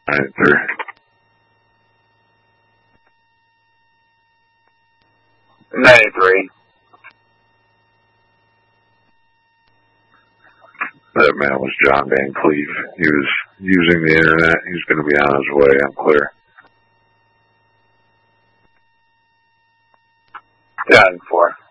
93. That man was John Van Cleve. He was using the internet. He's going to be on his way. I'm clear. 10-4.